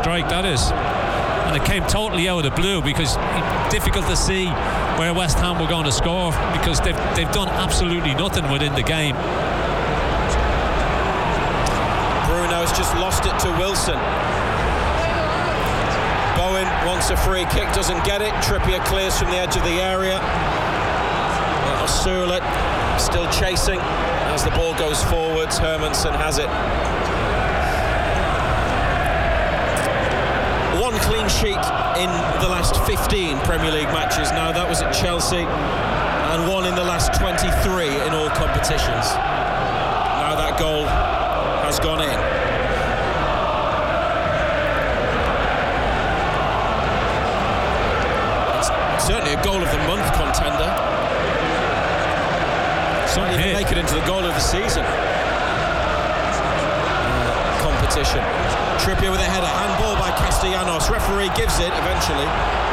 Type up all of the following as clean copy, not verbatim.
strike, that is. And it came totally out of the blue, because difficult to see where West Ham were going to score, because they've done absolutely nothing within the game. Bruno's just lost it to Wilson. Bowen wants a free kick, doesn't get it. Trippier clears from the edge of the area. Osula still chasing as the ball goes forwards. Hermansen has it. One clean sheet in the last 15 Premier League matches now. That was at Chelsea, and one in the last 23 in all competitions. Now that goal has gone in. It's certainly a goal of the month contender. Certainly didn't make it into the goal of the season competition. Trippier with a header, handball by Castellanos. Referee gives it eventually.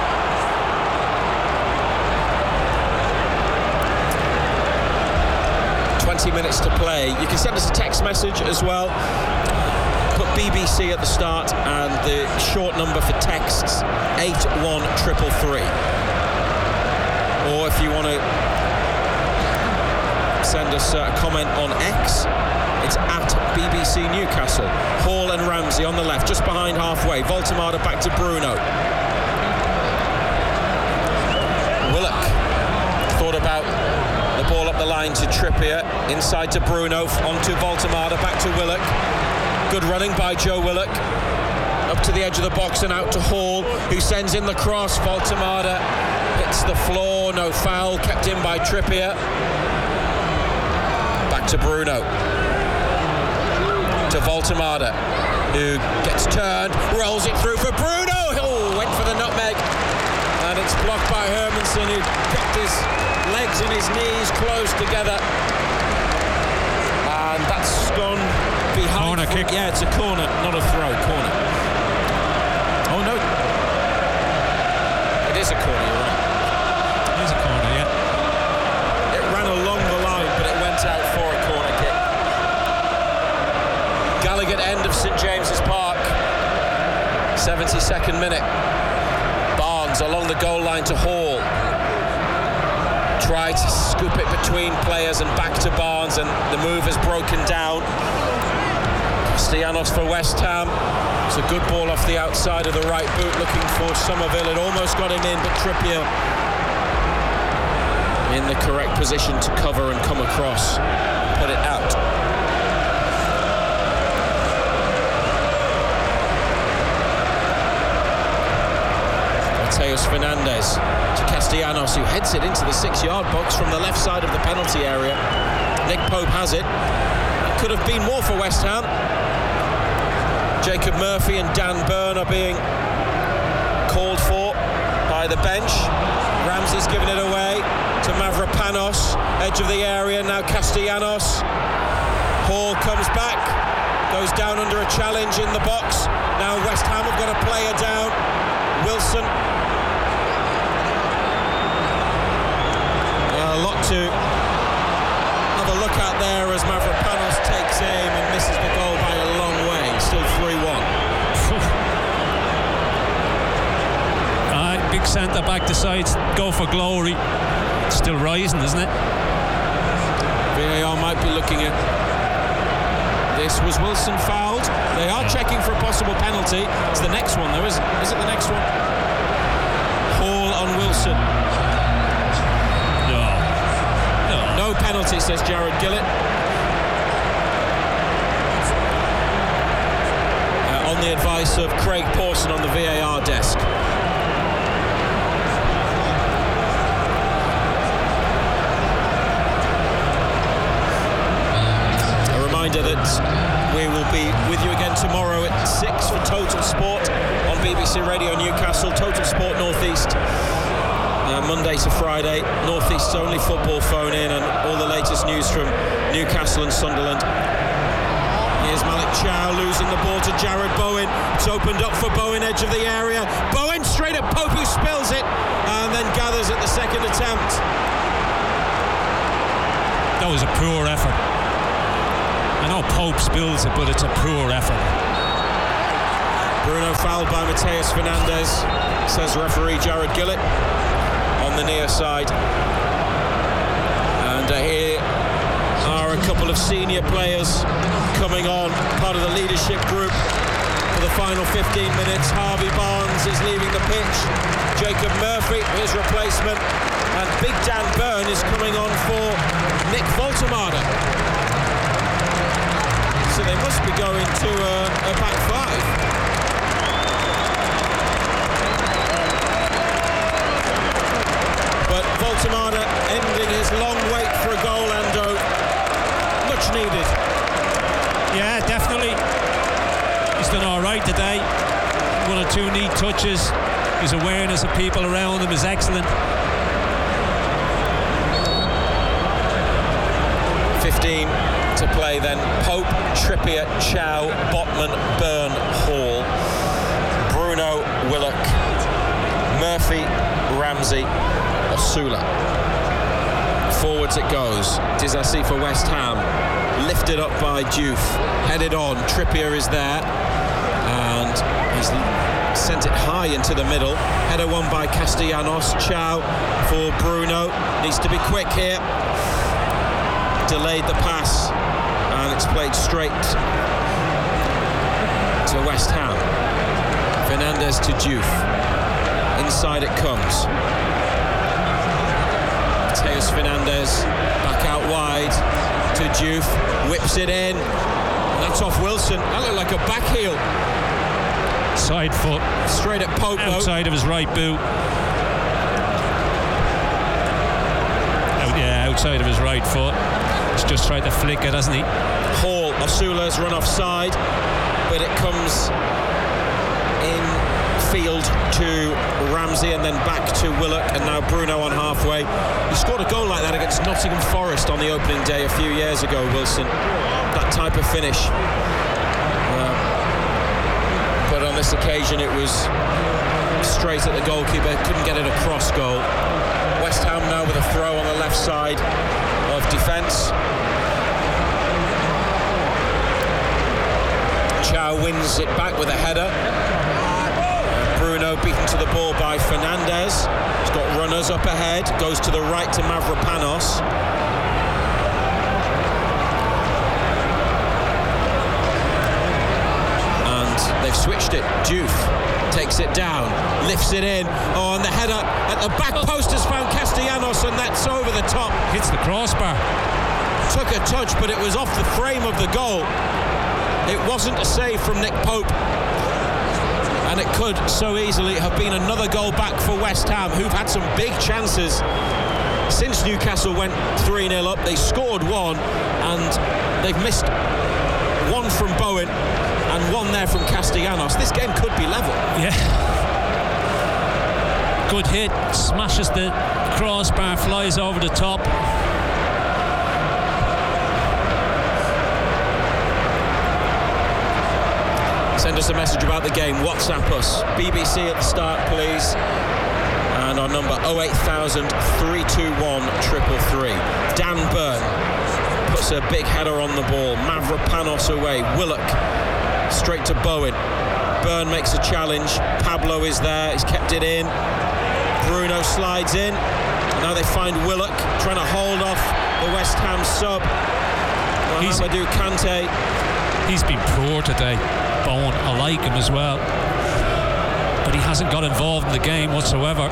Minutes to play. You can send us a text message as well. Put BBC at the start and the short number for texts 81333. Or if you want to send us a comment on X, it's at BBC Newcastle. Hall and Ramsey on the left, just behind halfway. Voltemada back to Bruno. Willock thought about the ball up the line to Trippier, inside to Bruno, onto Voltemada, back to Willock. Good running by Joe Willock. Up to the edge of the box and out to Hall, who sends in the cross. Voltemada hits the floor, no foul, kept in by Trippier. Back to Bruno. To Voltemada, who gets turned, rolls it through for Bruno. Oh, went for the nutmeg. And it's blocked by Hermansen, who kept his legs and his knees close together. And that's gone behind. Corner kick. Yeah, it's a corner, not a throw. Corner. Oh, no. It is a corner, you're right. It is a corner, yeah. It ran along the line, but it went out for a corner kick. Gallagher end of St James's Park. 72nd minute. Barnes along the goal line to Hall. Tried to scoop it between players and back to Barnes, and the move has broken down. Castellanos for West Ham. It's a good ball off the outside of the right boot, looking for Somerville. It almost got him in, but Trippier in the correct position to cover and come across and put it out. Mateus Fernandes to Castellanos, who heads it into the 6-yard box from the left side of the penalty area. Nick Pope has it. It could have been more for West Ham. Jacob Murphy and Dan Burn are being called for by the bench. Ramsey's given it away to Mavropanos, edge of the area. Now Castellanos. Hall comes back, goes down under a challenge in the box. Now West Ham have got a player down. Wilson. A lot to have a look at there as Mavropanos takes aim and misses the goal by a long way. Still 3-1. Big centre back decides go for glory. It's still rising, isn't it? VAR might be looking at this. Was Wilson fouled? They are checking for a possible penalty. It's the next one though, is it the next one? Hall on Wilson. No penalty, says Jared Gillett. On the advice of Craig Pawson on the VAR desk. A reminder that we will be with you again tomorrow at 6 for Total Sport on BBC Radio Newcastle. Total Sport North East. Monday to Friday, North East's only football phone in, and all the latest news from Newcastle and Sunderland. Here's Malik Chow losing the ball to Jared Bowen. It's opened up for Bowen, edge of the area. Bowen straight at Pope, who spills it and then gathers at the second attempt. That was a poor effort. I know Pope spills it, but it's a poor effort. Bruno fouled by Mateus Fernandes, says referee Jared Gillett on the near side. And here are a couple of senior players coming on, part of the leadership group for the final 15 minutes. Harvey Barnes is leaving the pitch. Jacob Murphy, his replacement. And Big Dan Burn is coming on for Nick Voltemade. So they must be going to a back five. But Voltemade ending his long wait for a goal, Ando. Much needed. Yeah, definitely. He's done all right today. 1 or 2 neat touches. His awareness of people around him is excellent. 15 to play then. Pope, Trippier, Chow, Botman, Byrne, Hall, Bruno, Willock, Murphy, Ramsey, Osula. Forwards it goes. Disasi for West Ham. Lifted up by Diouf. Headed on. Trippier is there. And he's sent it high into the middle. Header won by Castellanos. Chow for Bruno. Needs to be quick here. Delayed the pass. And it's played straight to West Ham. Fernandes to Diouf. Inside it comes. Mateus Fernandes back out wide to Diouf, whips it in, and that's off Wilson. That looked like a back heel. Side foot. Straight at Pope, outside of his right boot. Outside of his right foot. He's just tried to flick it, hasn't he? Hall, Osula's run offside, but it comes in field to Ramsey and then back to Willock, and now Bruno on halfway. He scored a goal like that against Nottingham Forest on the opening day a few years ago, Wilson. That type of finish. But on this occasion it was straight at the goalkeeper, couldn't get it across goal. West Ham now with a throw on the left side of defence. Chow wins it back with a header. Bruno beaten to the ball by Fernandes. He's got runners up ahead. Goes to the right to Mavropanos. And they've switched it. Diouf takes it down, lifts it in. Oh, and the header at the back post has found Castellanos, and that's over the top. Hits the crossbar. Took a touch, but it was off the frame of the goal. It wasn't a save from Nick Pope. And it could so easily have been another goal back for West Ham, who've had some big chances since Newcastle went 3-0 up. They scored one, and they've missed one from Bowen and one there from Castellanos. This game could be level. Yeah. Good hit, smashes the crossbar, flies over the top. Send us a message about the game. WhatsApp us. BBC at the start, please. And our number 08000 321 333. Dan Burn puts a big header on the ball. Mavropanos away. Willock straight to Bowen. Burn makes a challenge. Pablo is there. He's kept it in. Bruno slides in. And now they find Willock trying to hold off the West Ham sub. Mahamadou Kante. He's been poor today. Bowen, I like him as well, but he hasn't got involved in the game whatsoever.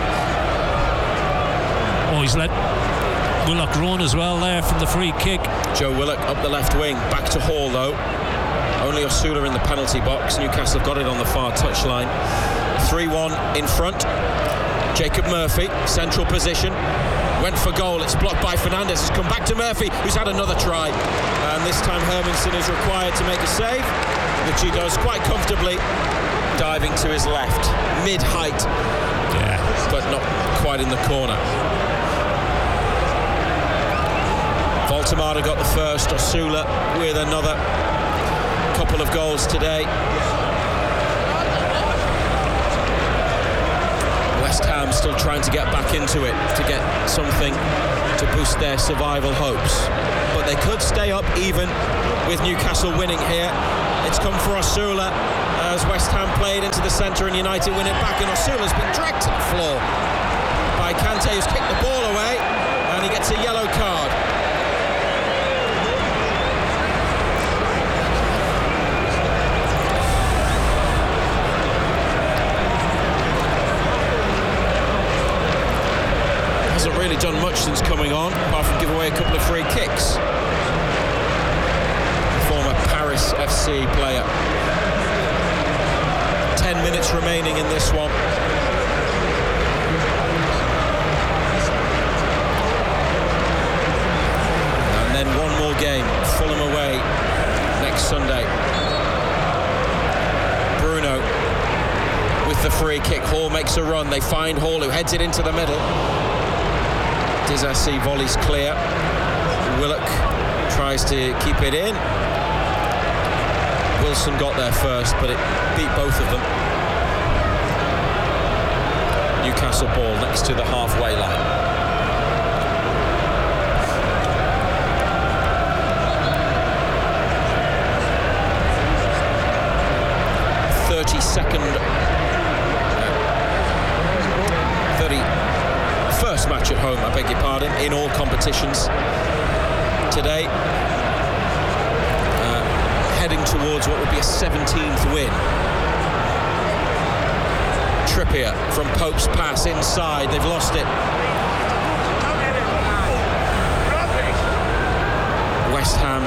Oh, he's let Willock run as well there from the free kick. Joe Willock up the left wing, back to Hall though. Only Osula in the penalty box. Newcastle have got it on the far touchline. 3-1 in front. Jacob Murphy, central position, went for goal. It's blocked by Fernandes. It's come back to Murphy, who's had another try, and this time Hermansen is required to make a save, which he does quite comfortably, diving to his left, mid-height, but not quite in the corner. Voltemade got the first, Osula with another. Couple of goals today. West Ham still trying to get back into it, to get something to boost their survival hopes. But they could stay up even with Newcastle winning here. It's come for Osula, as West Ham played into the centre and United win it back, and Osula's been dragged to the floor by Kante, who's kicked the ball away, and he gets a yellow card. Hasn't really done much since coming on, apart from give away a couple of free kicks. Former Paris FC player. 10 minutes remaining in this one. And then one more game, Fulham away next Sunday. Bruno with the free kick. Hall makes a run. They find Hall, who heads it into the middle. Disasi volleys clear. Willock tries to keep it in. Wilson got there first, but it beat both of them. Newcastle ball next to the halfway line. First match at home, I beg your pardon, in all competitions today. Heading towards what would be a 17th win. Trippier from Pope's pass inside, they've lost it. West Ham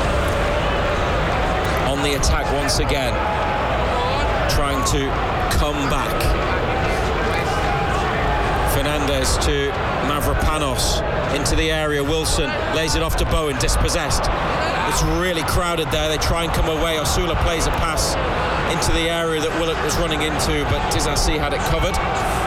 on the attack once again, trying to come back. Fernandez to Mavropanos into the area. Wilson lays it off to Bowen, dispossessed. It's really crowded there. They try and come away. Osula plays a pass into the area that Willock was running into, but Disasi had it covered.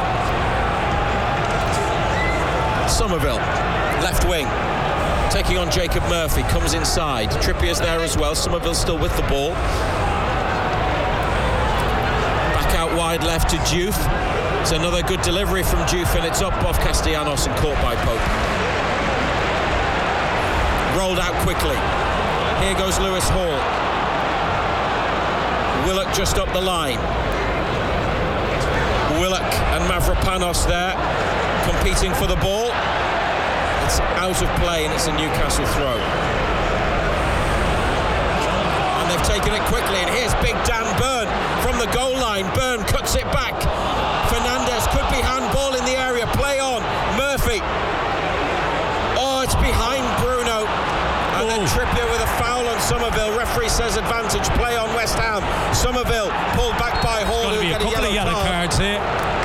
Somerville, left wing, taking on Jacob Murphy, comes inside. Trippier's there as well. Somerville still with the ball. Back out wide left to Diouf. It's another good delivery from Diouf, and it's up off Castellanos and caught by Pope. Rolled out quickly. Here goes Lewis Hall. Willock just up the line. Willock and Mavropanos there, competing for the ball. It's out of play, and it's a Newcastle throw. And they've taken it quickly, and here's big Dan Burn from the goal line. Burn cuts it back. Fernandez could be handball in the area. Play on. Murphy. Oh, it's behind Bruno. And then Trippier with a foul on Somerville. Referee says advantage. Play on West Ham. Somerville pulled back by Hall. There's going to be a couple of yellow cards here.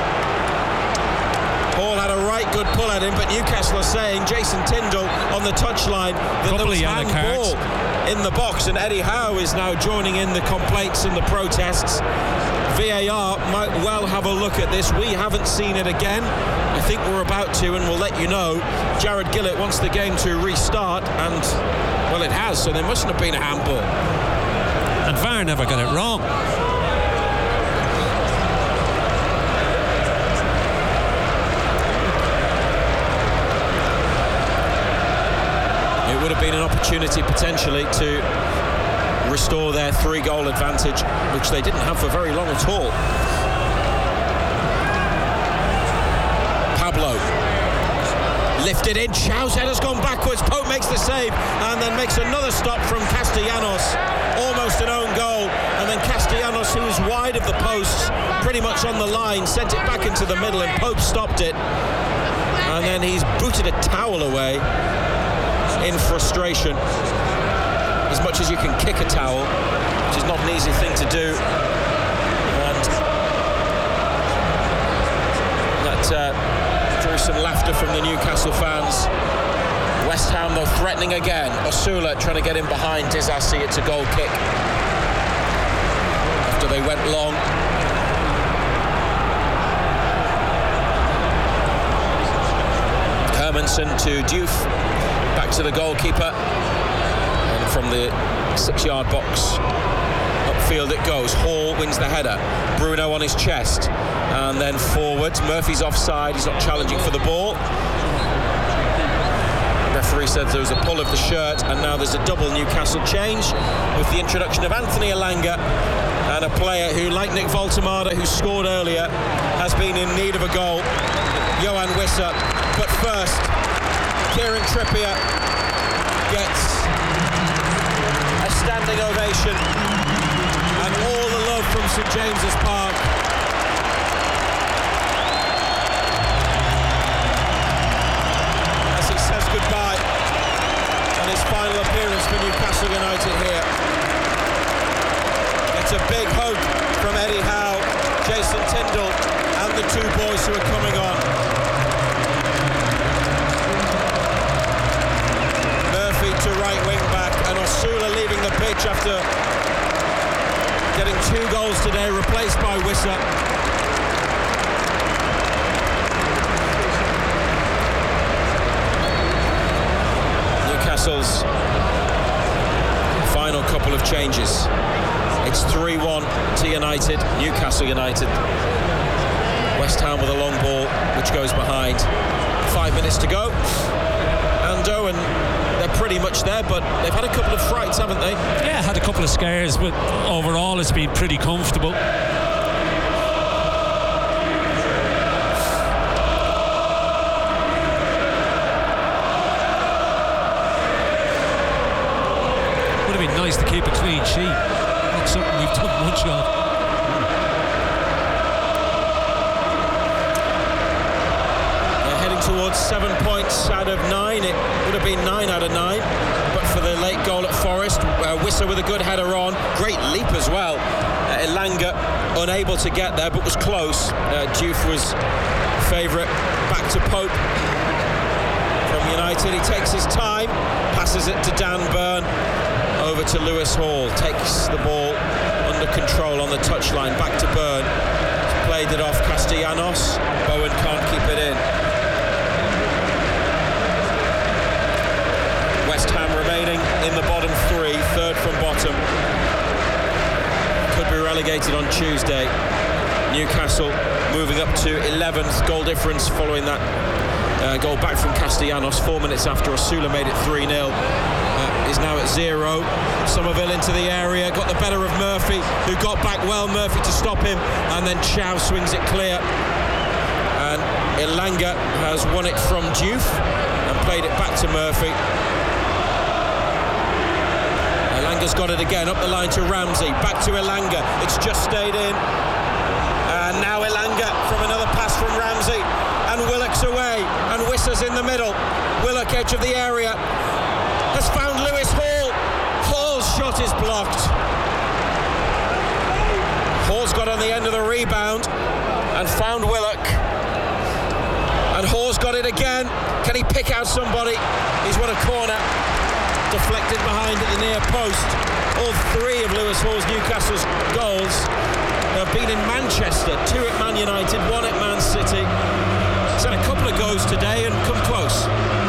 Hall had a right good pull at him, but Newcastle are saying, Jason Tindall on the touchline, that there was handball in the box, and Eddie Howe is now joining in the complaints and the protests. VAR might well have a look at this. We haven't seen it again. I think we're about to, and we'll let you know. Jared Gillett wants the game to restart, and, well, it has, so there mustn't have been a handball. And VAR never got it wrong. It would have been an opportunity potentially to restore their 3-goal advantage, which they didn't have for very long at all. Pablo lifted in. Chow's head has gone backwards. Pope makes the save and then makes another stop from Castellanos. Almost an own goal, and then Castellanos, who was wide of the posts, pretty much on the line, sent it back into the middle, and Pope stopped it, and then he's booted a towel away in frustration. As much as you can kick a towel, which is not an easy thing to do, and that drew some laughter from the Newcastle fans. West Ham, though, threatening again. Osula trying to get in behind Disasi. It's a goal kick after they went long. Hermansen to Diouf, back to the goalkeeper. From the 6-yard box, upfield it goes. Hall wins the header. Bruno on his chest, and then forwards. Murphy's offside. He's not challenging for the ball. Referee said there was a pull of the shirt, and now there's a double Newcastle change with the introduction of Anthony Elanga and a player who, like Nick Voltemade, who scored earlier, has been in need of a goal, Yoane Wissa. But first, Kieran Trippier gets a standing ovation and all the love from St James's Park. As he says goodbye on his final appearance for Newcastle United here. It's a big hug from Eddie Howe, Jason Tindall and the two boys who are coming on. Murphy to right wing back and Osula leaving the pitch after getting 2 goals today, replaced by Wissa. Newcastle's final couple of changes. It's 3-1 to United, Newcastle United. West Ham with a long ball, which goes behind. 5 minutes to go. Ando, and they're pretty much there, but they've had a couple of frights, haven't they? Yeah, had a couple of scares, but overall it's been pretty comfortable. Would have been nice to keep a clean sheet. Not something we've done much of. Towards 7 points out of 9. It would have been 9 out of 9, but for the late goal at Forest. Wissa with a good header on, great leap as well. Elanga unable to get there, but was close. Diouf was favourite. Back to Pope from United. He takes his time, passes it to Dan Burn, over to Lewis Hall, takes the ball under control on the touchline. Back to Burn, played it off Castellanos. Bowen can't keep it in. West Ham remaining in the bottom 3, third from bottom. Could be relegated on Tuesday. Newcastle moving up to 11th, goal difference following that goal back from Castellanos 4 minutes after Osula made it 3-0. Is now at 0. Somerville into the area, got the better of Murphy, who got back well. Murphy to stop him, and then Chow swings it clear. And Elanga has won it from Diouf and played it back to Murphy. Elanga's got it again, up the line to Ramsey, back to Elanga, it's just stayed in. And now Elanga from another pass from Ramsey, and Willock's away, and Wissa's in the middle. Willock, edge of the area, has found Lewis Hall. Hall's shot is blocked. Hall's got on the end of the rebound and found Willock. And Hall's got it again. Can he pick out somebody? He's won a corner. Deflected behind at the near post. All 3 of Lewis Hall's Newcastle's goals have been in Manchester. 2 at Man United, 1 at Man City. He's had a couple of goals today and come close.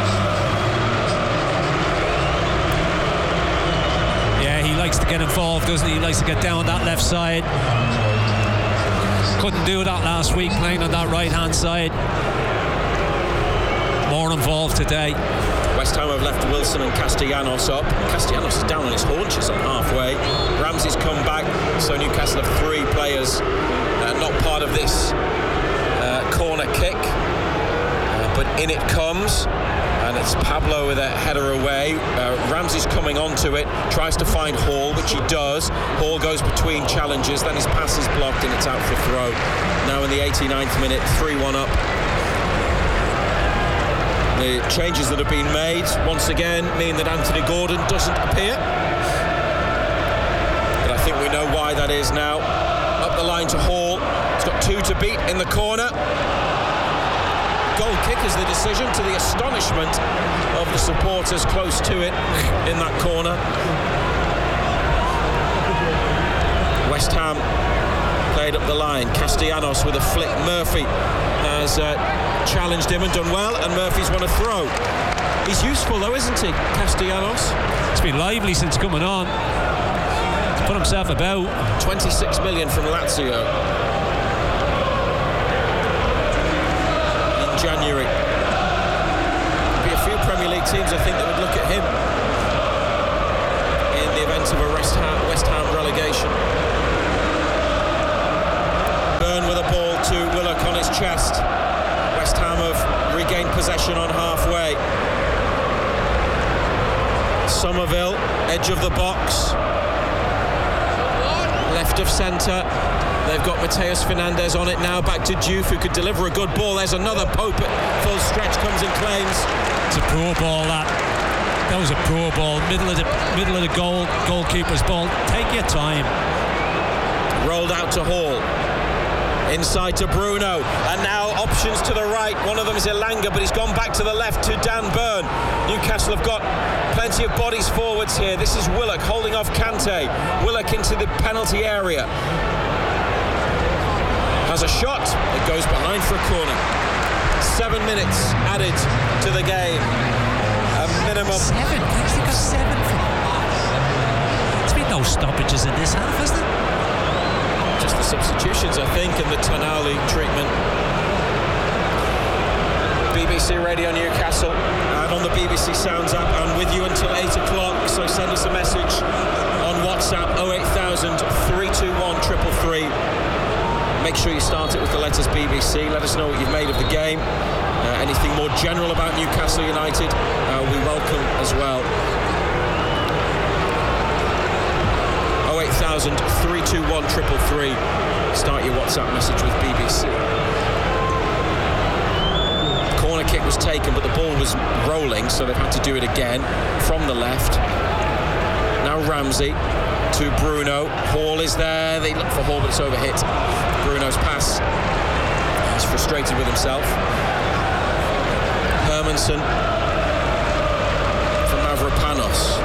Yeah, he likes to get involved, doesn't he? He likes to get down that left side. Couldn't do that last week, playing on that right-hand side. More involved today. West Ham have left Wilson and Castellanos up. Castellanos is down on his haunches on halfway. Ramsey's come back, so Newcastle have 3 players not part of this corner kick. But in it comes, and it's Pablo with a header away. Ramsey's coming onto it, tries to find Hall, which he does. Hall goes between challenges, then his pass is blocked and it's out for throw. Now in the 89th minute, 3-1 up. The changes that have been made once again mean that Anthony Gordon doesn't appear, but I think we know why that is now. Up the line to Hall, he's got 2 to beat in the corner. Goal kick is the decision, to the astonishment of the supporters close to it in that corner. West Ham played up the line. Castellanos with a flick. Murphy has challenged him and done well, and Murphy's won a throw. He's useful though, isn't he, Castellanos? He's been lively since coming on. He's put himself about. 26 million from Lazio in January. There'll be a few Premier League teams, I think, that would look at him in the event of a West Ham relegation. to Willock on his chest. West Ham have regained possession on halfway. Somerville, edge of the box, left of centre. They've got Mateus Fernandez on it now, back to Diouf, who could deliver a good ball. There's another Pope at full stretch, comes and claims. It's a pro ball, that was a pro ball, middle of the goalkeeper's ball. Take your time. Rolled out to Hall, inside to Bruno, and now options to the right. One of them is Elanga, but he's gone back to the left to Dan Burn. Newcastle have got plenty of bodies forwards here. This is Willock holding off Kante. Willock into the penalty area. Has a shot, it goes behind for a corner. 7 minutes added to the game. A minimum. 7? They got 7 from. There's been no stoppages in this half, has there? Just the substitutions, I think, and the Tonali treatment. BBC Radio Newcastle and on the BBC Sounds app, and with you until 8 o'clock, so send us a message on WhatsApp 08000 321 333. Make sure you start it with the letters BBC. Let us know what you've made of the game. Anything more general about Newcastle United, we welcome as well. 08000 321 333. Start your WhatsApp message with BBC. Corner kick was taken, but the ball was rolling, so they've had to do it again from the left. Now Ramsey to Bruno. Hall is there. They look for Hall, but it's overhit. Bruno's pass. He's frustrated with himself. Hermansen for Mavropanos.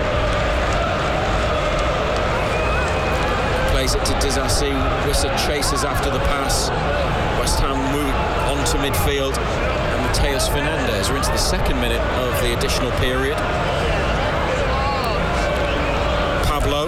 Plays it to Disasi. Wissa chases after the pass. West Ham move on to midfield. And Mateus Fernandez. We're into the second minute of the additional period. Pablo.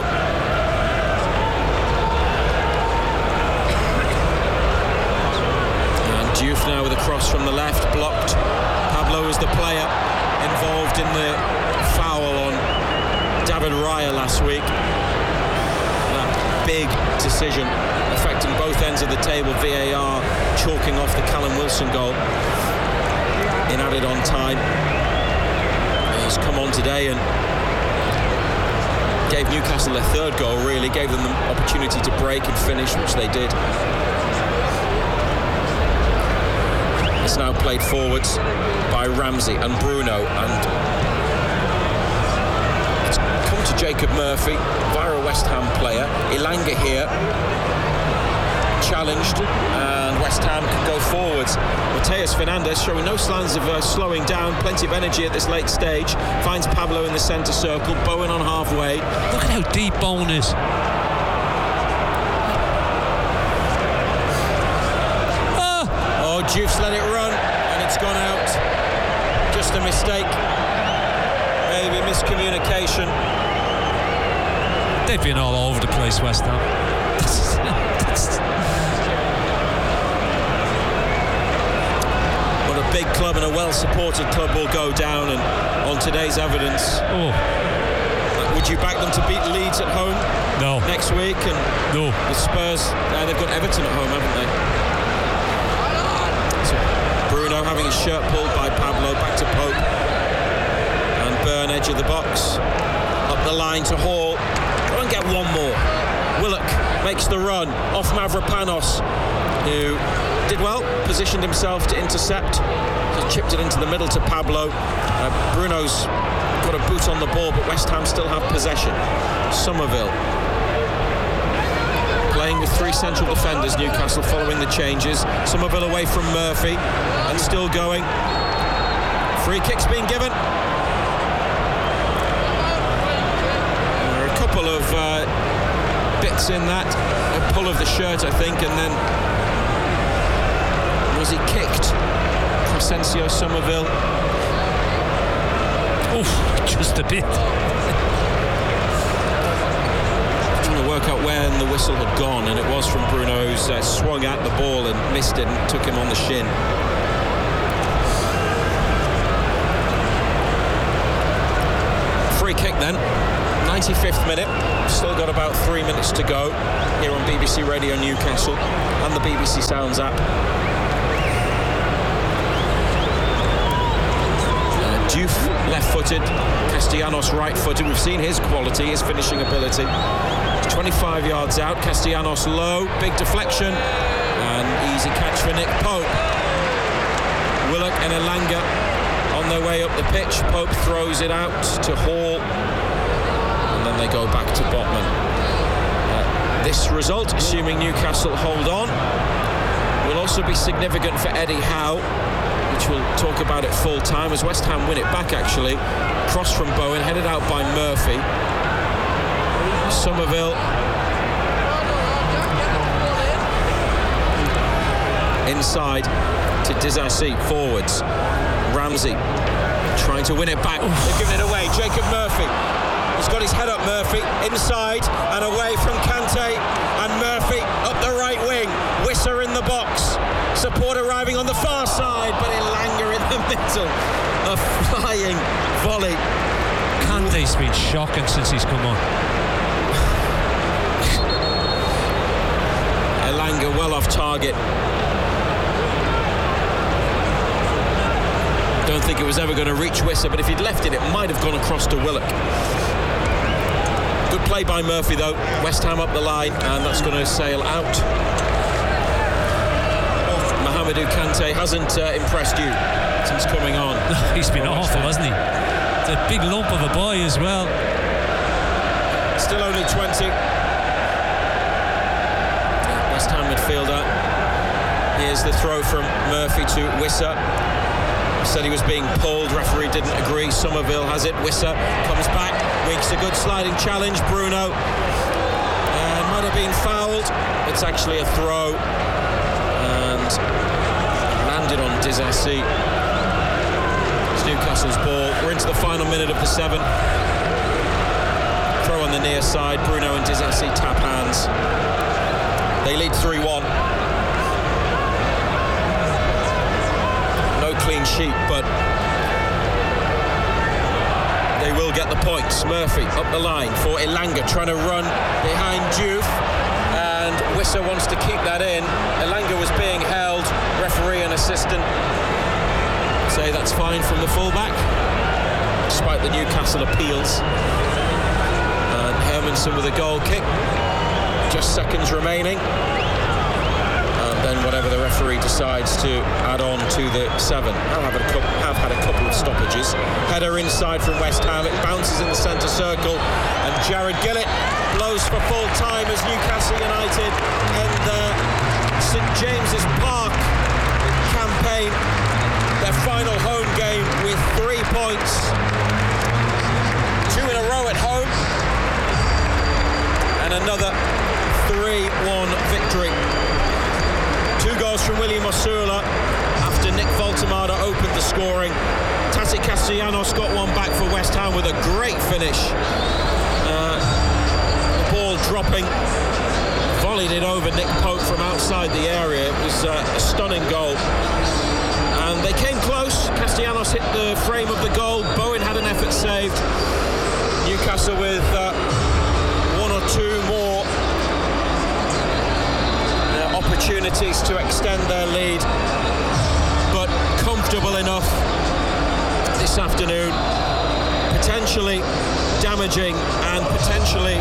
Diouf now with a cross from the left, blocked. Pablo is the player involved in the foul on David Raya last week. That big decision affecting both ends of the table. VAR chalking off the Callum Wilson goal in added on time. He's come on today and gave Newcastle their third goal, really. Gave them the opportunity to break and finish, which they did. It's now played forwards by Ramsey and Bruno, and it's come to Jacob Murphy via a West Ham player. Elanga here, challenged, and West Ham can go forwards. Mateus Fernandez showing no signs of slowing down, plenty of energy at this late stage, finds Pablo in the centre circle, Bowen on halfway. Look at how deep Bowen is. Diouf's let it run and it's gone out. Just a mistake, maybe a miscommunication. They've been all over the place, West Ham. But a big club and a well-supported club will go down, and on today's evidence, would you back them to beat Leeds at home? No. Next week? And no. The Spurs, they've got Everton at home, haven't they? Bruno having his shirt pulled by Pablo, back to Pope, and Burn edge of the box, up the line to Hall. Go and get one more. Willock makes the run off Mavropanos, who did well, positioned himself to intercept, just chipped it into the middle to Pablo. Bruno's got a boot on the ball, but West Ham still have possession. Somerville playing with three central defenders, Newcastle, following the changes. Somerville away from Murphy and still going. Free kick's being given. There are a couple of bits in that. A pull of the shirt, I think, and then was he kicked? Crescencio Somerville. Oof, just a bit. Work out when the whistle had gone, and it was from Bruno, who's swung at the ball and missed it and took him on the shin. Free kick then. 95th minute. Still got about 3 minutes to go here on BBC Radio Newcastle and the BBC Sounds app. Diouf left-footed, Castellanos right-footed. We've seen his quality, his finishing ability. 25 yards out, Castellanos low, big deflection, and easy catch for Nick Pope. Willock and Elanga on their way up the pitch. Pope throws it out to Hall, and then they go back to Botman. This result, assuming Newcastle hold on, will also be significant for Eddie Howe, which we'll talk about at full time, as West Ham win it back actually. Cross from Bowen, headed out by Murphy. Somerville inside to Disasi, forwards. Ramsey trying to win it back. They're giving it away. Jacob Murphy. He's got his head up, Murphy. Inside and away from Kante. And Murphy up the right wing. Wissa in the box. Support arriving on the far side, but Elanga in the middle. A flying volley. Kante's been shocking since he's come on. Elanga well off target. Don't think it was ever going to reach Wissa, but if he'd left it, it might have gone across to Willock. Good play by Murphy though. West Ham up the line, and that's going to sail out. Mohamedou Kante hasn't impressed you since coming on. He's been awful, hasn't he? It's a big lump of a boy as well. Still only 20. West Ham midfielder. Here's the throw from Murphy to Wissa. Said he was being pulled, referee didn't agree. Somerville has it. Wissa comes back, makes a good sliding challenge. Bruno might have been fouled. It's actually a throw, and landed on Disasi. It's Newcastle's ball. We're into the final minute of the 7th. Throw on the near side. Bruno and Disasi tap hands. They lead 3-1. No clean sheet, but they will get the points. Murphy up the line for Elanga, trying to run behind Diouf, and Wissa wants to keep that in. Elanga was being held. Referee and assistant say that's fine from the fullback, despite the Newcastle appeals. And Hermansen with a goal kick. Just seconds remaining. Then whatever the referee decides to add on to the 7. Have had a couple of stoppages. Header inside from West Ham. It bounces in the centre circle, and Jared Gillett blows for full time as Newcastle United end their St James's Park campaign, their final home game with 3 points, 2 in a row at home, and another 3-1 victory. 2 goals from William Osula after Nick Voltemada opened the scoring. Tati Castellanos got one back for West Ham with a great finish. The ball dropping, volleyed it over Nick Pope from outside the area. It was a stunning goal. And they came close. Castellanos hit the frame of the goal. Bowen had an effort saved. Newcastle with 1 or 2 more opportunities to extend their lead, but comfortable enough this afternoon, potentially damaging and potentially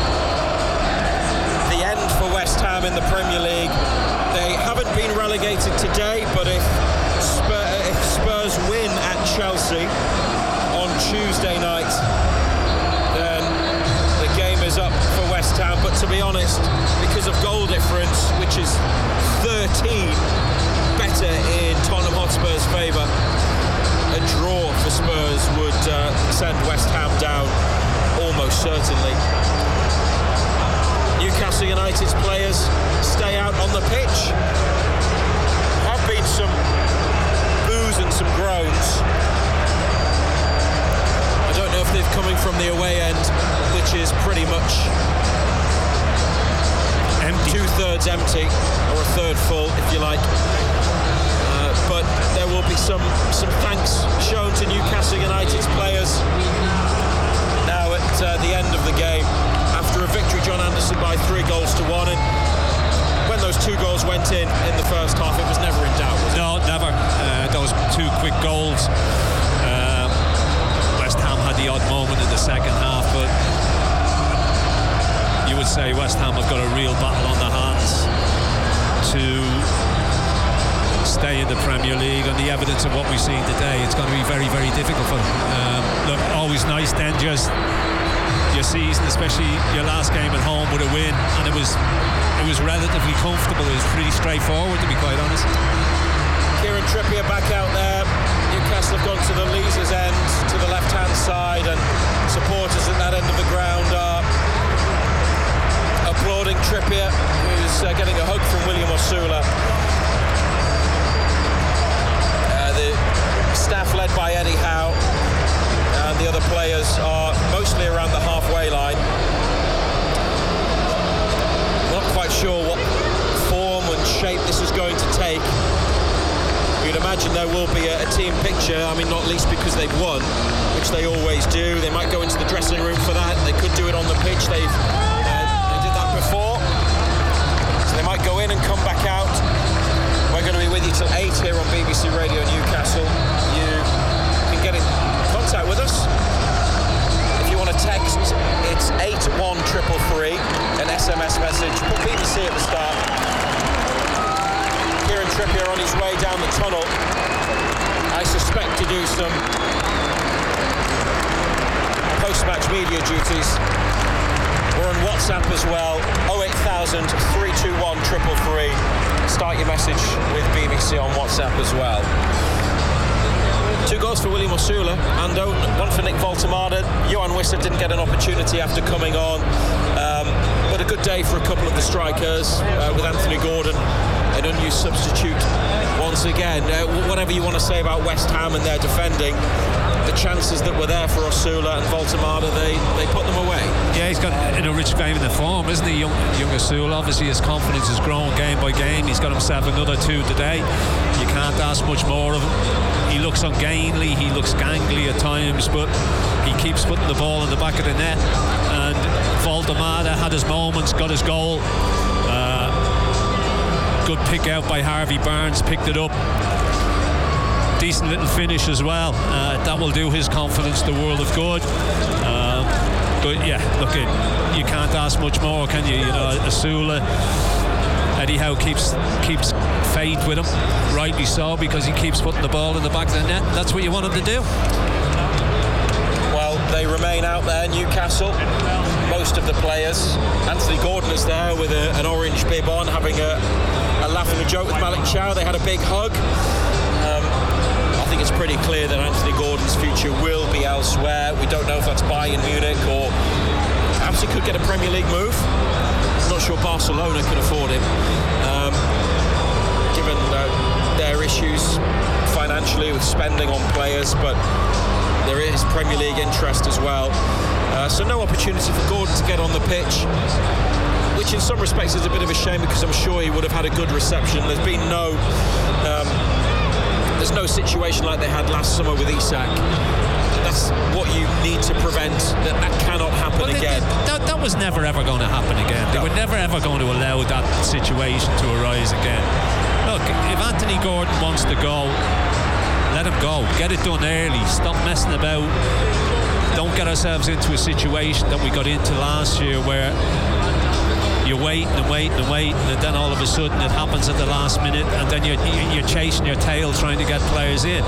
the end for West Ham in the Premier League. They haven't been relegated today, but if Spurs win at Chelsea on Tuesday night, then the game is up for West Ham. But to be honest, because of goal difference, which is 13 better in Tottenham Hotspur's favour, a draw for Spurs would send West Ham down almost certainly. Newcastle United's players stay out on the pitch. Have been some boos and some groans. I don't know if they're coming from the away end, which is pretty much empty. 2/3 empty, or a third full, if you like. But there will be some thanks shown to Newcastle United's players now at the end of the game. After a victory, John Anderson, by 3-1, and when those 2 goals went in the first half, it was never in doubt, was it? No, never. Those 2 quick goals. West Ham had the odd moment in the second half, but you would say West Ham have got a real battle on their hands to stay in the Premier League. On the evidence of what we've seen today, it's going to be very, very difficult for them. Look, always nice to end your season, especially your last game at home, with a win, and it was relatively comfortable. It was pretty straightforward, to be quite honest. Kieran Trippier back out there. Newcastle have gone to the Leazes end, to the left-hand side, and supporters at that end of the ground are applauding Trippier, who's getting a hug from William Osula. The staff led by Eddie Howe, and the other players are mostly around the halfway line. Not quite sure what form and shape this is going to take. You'd imagine there will be a team picture, I mean, not least because they've won, which they always do. They might go into the dressing room for that. They could do it on the pitch. They did that before. So they might go in and come back out. We're going to be with you till 8 here on BBC Radio Newcastle. You can get in contact with us. If you want to text, it's 81333, an SMS message. Put BBC at the start. Kieran Trippier on his way down the tunnel. I suspect to do some post-match media duties. We're on WhatsApp as well, 08000 321 333. Start your message with BBC on WhatsApp as well. 2 goals for William Osula and 1 for Nick Voltemade. Johan Wissa didn't get an opportunity after coming on, but a good day for a couple of the strikers, with Anthony Gordon, an unused substitute once again. Whatever you want to say about West Ham and their defending, the chances that were there for Osula and Voltemade, they put them away. Yeah, he's got in a rich vein in the form, isn't he, young Osula? Obviously his confidence is growing game by game. He's got himself another 2 today. You can't ask much more of him. He looks ungainly, he looks gangly at times, but he keeps putting the ball in the back of the net. And Voltemade had his moments, got his goal. Good pick out by Harvey Barnes, picked it up. Decent little finish as well. That will do his confidence the world of good. But yeah, look, you can't ask much more, can you? You know, Osula, Eddie Howe keeps faith with him, rightly so, because he keeps putting the ball in the back of the net. That's what you want him to do. Well, they remain out there, Newcastle. Most of the players. Anthony Gordon is there with an orange bib on, having a laugh and a joke with Malik Chow. They had a big hug. I think it's pretty clear that Anthony Gordon's future will be elsewhere. We don't know if that's Bayern Munich or perhaps he could get a Premier League move. I'm not sure Barcelona can afford him, given their issues financially with spending on players, but there is Premier League interest as well. So no opportunity for Gordon to get on the pitch, which in some respects is a bit of a shame, because I'm sure he would have had a good reception. There's been there's no situation like they had last summer with Isak. That's what you need to prevent. That cannot happen again. That was never ever going to happen again. They were never ever going to allow that situation to arise again. Look, if Anthony Gordon wants to go, let him go. Get it done early. Stop messing about. Don't get ourselves into a situation that we got into last year where you're waiting, and then all of a sudden it happens at the last minute, and then you're chasing your tail trying to get players in.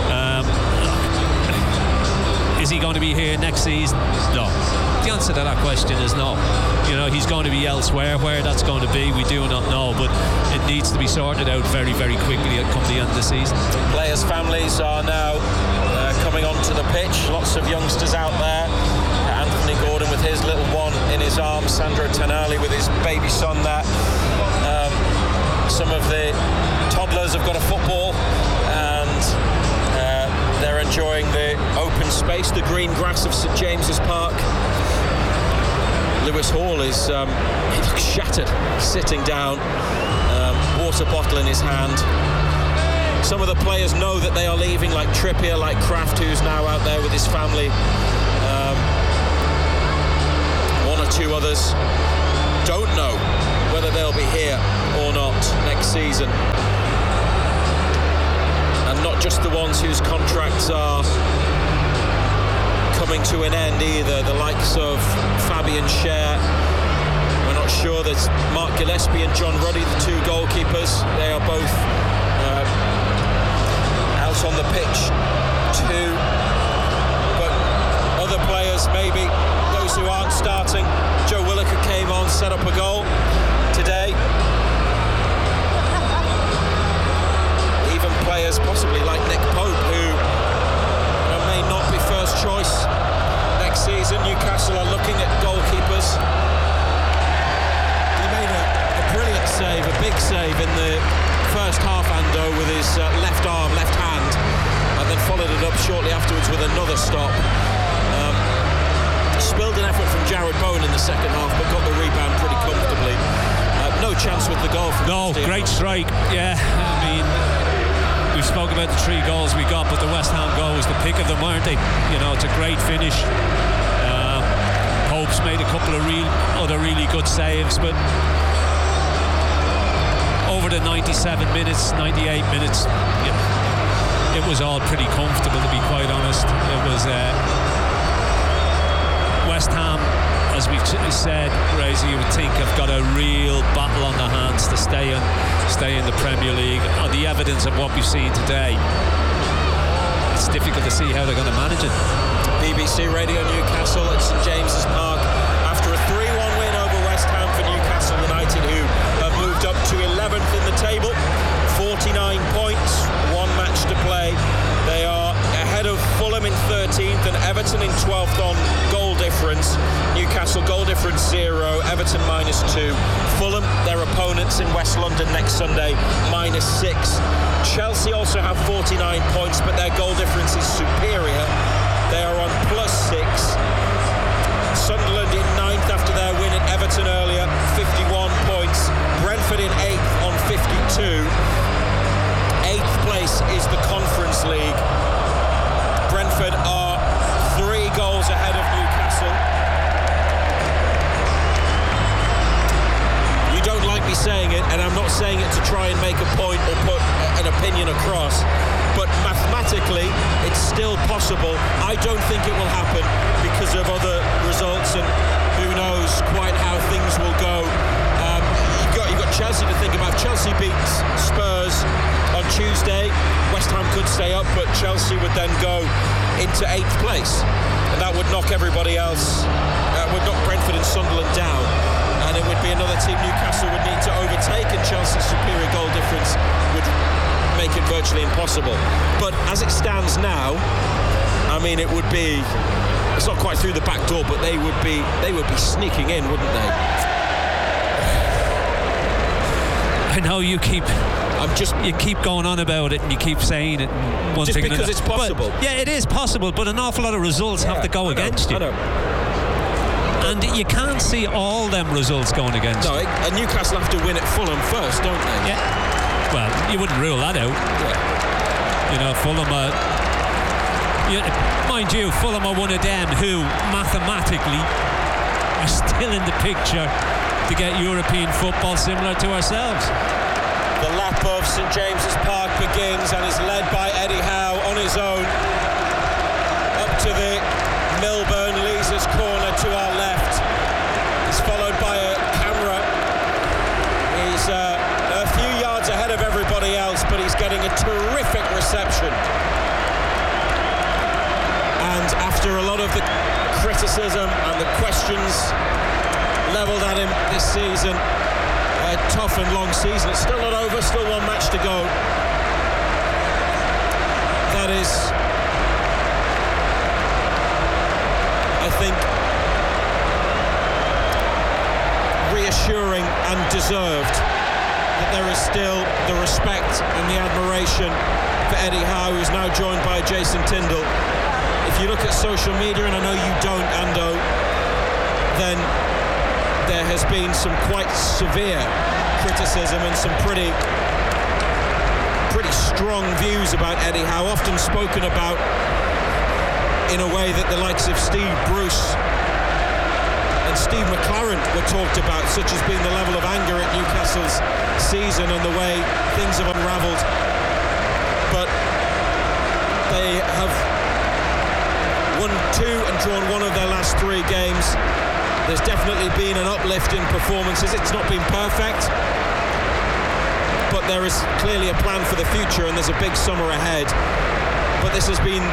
Is he going to be here next season? No. The answer to that question is no. You know, he's going to be elsewhere. Where that's going to be, we do not know, but it needs to be sorted out very, very quickly come the end of the season. Players' families are now coming onto the pitch. Lots of youngsters out there. Anthony Gordon with his little one in his arms, Sandro Tonali with his baby son there. Some of the toddlers have got a football, and they're enjoying the open space, the green grass of St James's Park. Lewis Hall is he looks shattered, sitting down, water bottle in his hand. Some of the players know that they are leaving, like Trippier, like Kraft, who's now out there with his family. 2 others don't know whether they'll be here or not next season. And not just the ones whose contracts are coming to an end either, the likes of Fabian Schär. We're not sure that Mark Gillespie and John Ruddy, the 2 goalkeepers, they are both out on the pitch too. But other players, maybe those who aren't starting. Joe Willocker came on, set up a goal today. Even players possibly like Nick Pope, who may not be first choice next season. Newcastle are looking at goalkeepers. He made a brilliant save, a big save in the first half, Ando, with his left arm, left hand, and then followed it up shortly afterwards with another stop. Spilled an effort from Jared Bowen in the second half, but got the rebound pretty comfortably. No chance with the goal. No, great strike. Yeah, I mean, we spoke about the 3 goals we got, but the West Ham goal was the pick of them, weren't they? You know, it's a great finish. Pope's made a couple of other really good saves, but over the 97 minutes, 98 minutes, it was all pretty comfortable, to be quite honest. It was West Ham, as we've said, Razor, you would think have got a real battle on their hands to stay in the Premier League. On the evidence of what we've seen today, it's difficult to see how they're going to manage it. BBC Radio Newcastle at St James's Park after a 3-1 win over West Ham for Newcastle United, who have moved up to 11th in the table, 49 points, 1 match to play. They are ahead of Fulham in 13th and Everton in 12th on goal difference. Newcastle goal difference 0, Everton -2. Fulham, their opponents in West London next Sunday, -6. Chelsea also have 49 points, but their goal difference is superior. They are on +6. Sunderland in 9th after their win at Everton earlier, 51 points. Brentford in 8th on 52. 8th place is the Conference League. Brentford are 3 goals ahead of Newcastle. You don't like me saying it, and I'm not saying it to try and make a point or put an opinion across, but mathematically it's still possible. I don't think it will happen because of other results, and who knows quite how things will go. You've got Chelsea to think about. Chelsea beats Spurs on Tuesday. West Ham could stay up, but Chelsea would then go into 8th place, and that would knock everybody else, would knock Brentford and Sunderland down, and it would be another team Newcastle would need to overtake, and Chelsea's superior goal difference would make it virtually impossible. But as it stands now, I mean, it would be, it's not quite through the back door, but they would be sneaking in, wouldn't they? I know you keep going on about it, and you keep saying it. Just because it's possible. But, yeah, it is possible, but an awful lot of results have to go against you. I know. And you can't see all them results going against you. No, and Newcastle have to win at Fulham first, don't they? Yeah. Well, you wouldn't rule that out. Yeah. You know, Fulham are... mind you, Fulham are one of them who mathematically are still in the picture to get European football similar to ourselves. The lap of St James's Park begins and is led by Eddie Howe on his own up to the Milburn Leazes corner to our left. He's followed by a camera. He's a few yards ahead of everybody else, but he's getting a terrific reception. And after a lot of the criticism and the questions levelled at him this season, a tough and long season, it's still not over, still 1 match to go. That is, I think, reassuring and deserved that there is still the respect and the admiration for Eddie Howe, who's now joined by Jason Tindall. If you look at social media, and I know you don't, Ando, then there has been some quite severe criticism and some pretty strong views about Eddie Howe, often spoken about in a way that the likes of Steve Bruce and and Steve McLaren were talked about, such as being the level of anger at Newcastle's season and the way things have unravelled. But they have won 2 and drawn 1 of their last 3 games. There's definitely been an uplift in performances. It's not been perfect, but there is clearly a plan for the future, and there's a big summer ahead. But this has been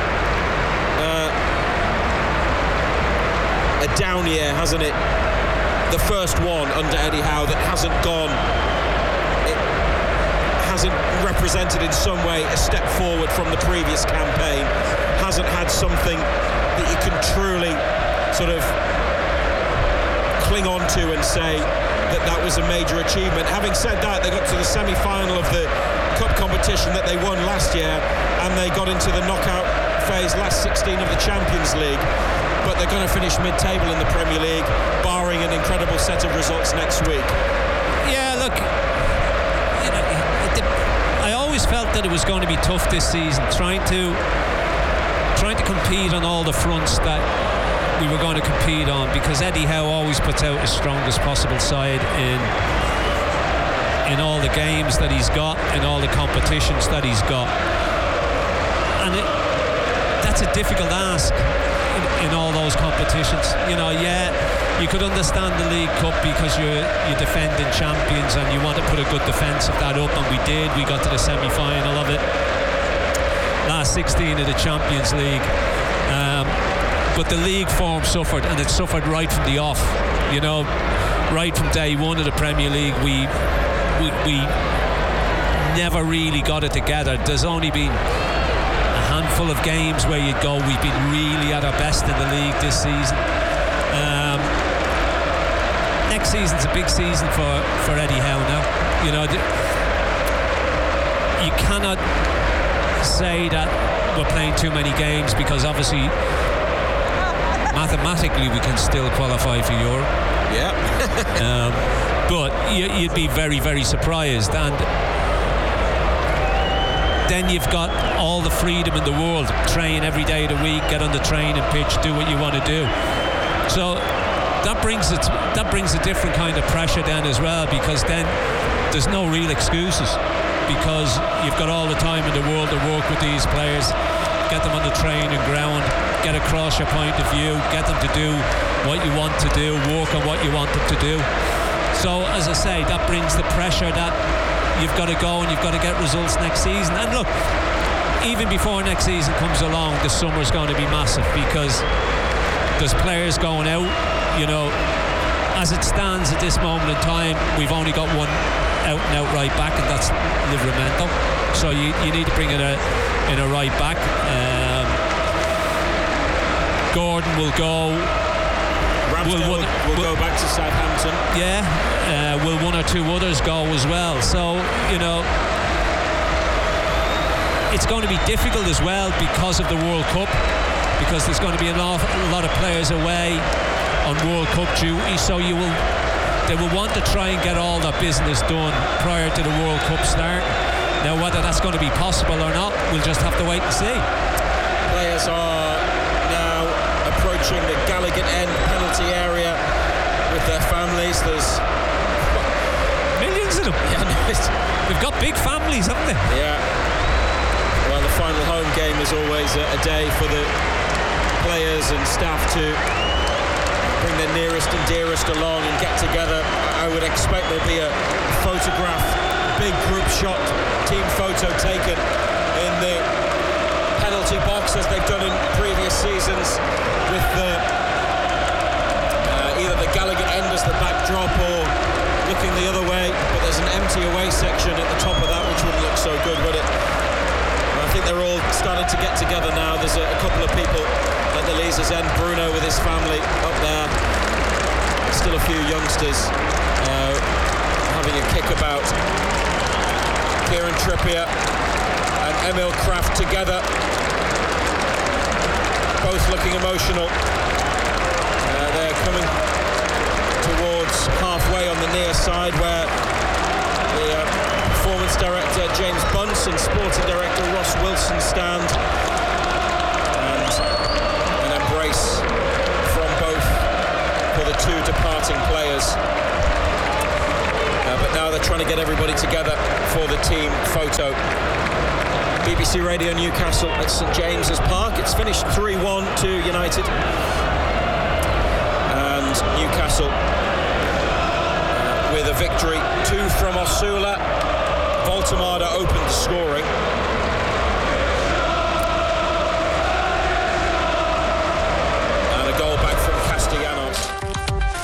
a down year, hasn't it? The first one under Eddie Howe that hasn't gone. It hasn't represented in some way a step forward from the previous campaign. Hasn't had something that you can truly sort of cling on to and say that was a major achievement. Having said that, they got to the semi-final of the cup competition that they won last year, and they got into the knockout phase, last 16 of the Champions League. But they're going to finish mid-table in the Premier League, barring an incredible set of results next week. Yeah, look, you know, I always felt that it was going to be tough this season, trying to compete on all the fronts that we were going to compete on, because Eddie Howe always puts out his strongest possible side in all the games that he's got, in all the competitions that he's got, and that's a difficult ask in all those competitions. You know, yeah, you could understand the League Cup because you're defending champions and you want to put a good defence of that up, and we did. We got to the semi-final of it, last 16 of the Champions League. But the league form suffered, and it suffered right from the off. You know, right from day one of the Premier League, we never really got it together. There's only been a handful of games where you'd go, we've been really at our best in the league this season. Next season's a big season for Eddie Howe now. You know, you cannot say that we're playing too many games, because obviously mathematically we can still qualify for Europe. Yeah. But you'd be very, very surprised, and then you've got all the freedom in the world. Train every day of the week, get on the training pitch, do what you want to do. So that brings a different kind of pressure then as well, because then there's no real excuses, because you've got all the time in the world to work with these players, get them on the training ground, get across your point of view, get them to do what you want to do, work on what you want them to do. So as I say, that brings the pressure that you've got to go and you've got to get results next season. And look, even before next season comes along, the summer's going to be massive, because there's players going out. You know, as it stands at this moment in time, we've only got one out and out right back, and that's Livramento. So you need to bring in a right back. Gordon will go. Ramsdale will go back to Southampton. Yeah. Will one or two others go as well? So, you know, it's going to be difficult as well because of the World Cup, because there's going to be a lot of players away on World Cup duty. So they will want to try and get all that business done prior to the World Cup start. Now, whether that's going to be possible or not, we'll just have to wait and see. Players are now approaching the Gallagher End penalty area with their families. There's millions of them. Yeah, they've got big families, haven't they? Yeah. Well, the final home game is always a day for the players and staff to bring their nearest and dearest along and get together. I would expect there'll be a photograph, big group shot, team photo taken in the penalty box, as they've done in previous seasons, with either the Gallagher End as the backdrop or looking the other way. But there's an empty away section at the top of that, which wouldn't look so good, would it? I think they're all starting to get together now. There's a couple of people at the Leazes End. Bruno with his family up there. Still a few youngsters having a kickabout. Kieran Trippier and Emil Kraft together, both looking emotional. They're coming towards halfway on the near side, where the performance director James Bunce and sporting director Ross Wilson stand, and an embrace from both for the two trying to get everybody together for the team photo. BBC Radio Newcastle at St James's Park. It's finished 3-1 to United. And Newcastle with a victory. 2 from Osula. Voltemada opened the scoring.